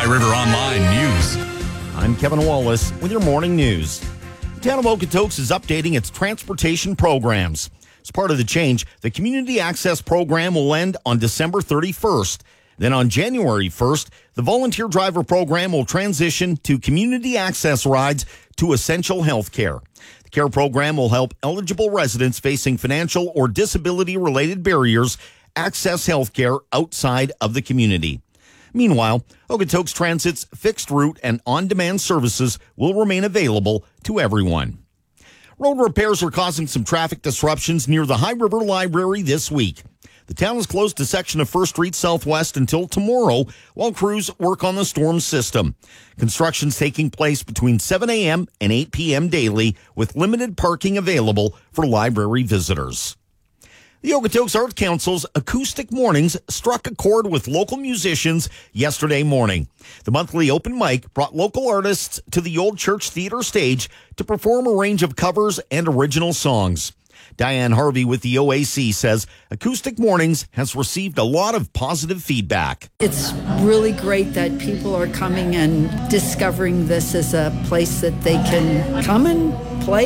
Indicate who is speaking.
Speaker 1: River Online News.
Speaker 2: I'm Kevin Wallace with your morning news. The town of Okotoks is updating its transportation programs. As part of the change, the Community Access Program will end on December 31st. Then on January 1st, the Volunteer Driver Program will transition to Community Access Rides to Essential Health Care. The CARE program will help eligible residents facing financial or disability-related barriers access health care outside of the community. Meanwhile, Okotoks Transit's fixed route and on-demand services will remain available to everyone. Road repairs are causing some traffic disruptions near the High River Library this week. The town has closed a section of First Street Southwest until tomorrow while crews work on the storm system. Construction's taking place between 7 a.m. and 8 p.m. daily, with limited parking available for library visitors. The Okotoks Arts Council's Acoustic Mornings struck a chord with local musicians yesterday morning. The monthly open mic brought local artists to the Old Church Theater stage to perform a range of covers and original songs. Diane Harvey with the OAC says Acoustic Mornings has received a lot of positive feedback.
Speaker 3: It's really great that people are coming and discovering this as a place that they can come and